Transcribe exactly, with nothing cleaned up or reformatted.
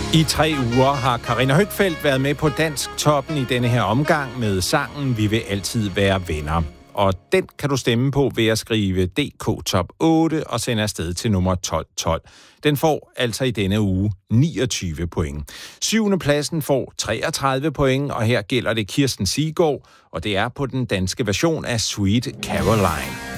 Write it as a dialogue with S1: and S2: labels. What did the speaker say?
S1: I tre uger har Karina Høgfeldt været med på Dansk Toppen i denne her omgang med sangen Vi vil altid være venner. Og den kan du stemme på ved at skrive D K Top otte og sende afsted til nummer tolv tolv. Den får altså i denne uge niogtyve point. Syvende pladsen får treogtredive point, og her gælder det Kirsten Siggaard, og det er på den danske version af Sweet Caroline.